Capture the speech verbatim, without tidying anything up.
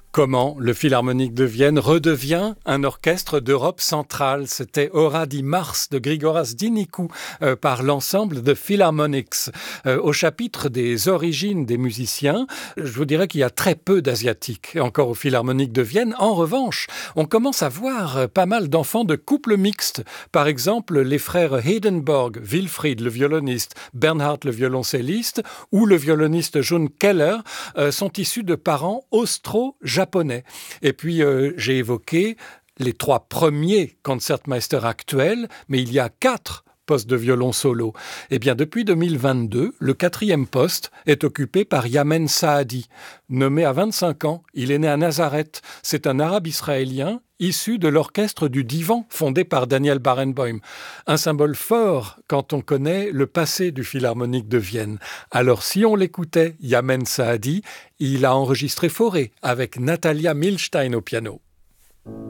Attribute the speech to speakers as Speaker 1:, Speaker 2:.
Speaker 1: Comment le Philharmonique de Vienne redevient un orchestre d'Europe centrale. C'était Ora di Mars de Grigoras Dinicu euh, par l'ensemble de Philharmonics. Euh, au chapitre des origines des musiciens, je vous dirais qu'il y a très peu d'Asiatiques encore au Philharmonique de Vienne. En revanche, on commence à voir pas mal d'enfants de couples mixtes. Par exemple, les frères Heidenborg, Wilfried le violoniste, Bernhard le violoncelliste ou le violoniste June Keller euh, sont issus de parents austro-japonais. japonais. Et puis, euh, j'ai évoqué les trois premiers concertmeisters actuels, mais il y a quatre postes de violon solo. Eh bien, depuis deux mille vingt-deux, le quatrième poste est occupé par Yamen Saadi. Nommé à vingt-cinq ans, il est né à Nazareth. C'est un arabe israélien issu de l'orchestre du Divan, fondé par Daniel Barenboim. Un symbole fort quand on connaît le passé du Philharmonique de Vienne. Alors si on l'écoutait, Yamen Saadi, il a enregistré Fauré avec Natalia Milstein au piano.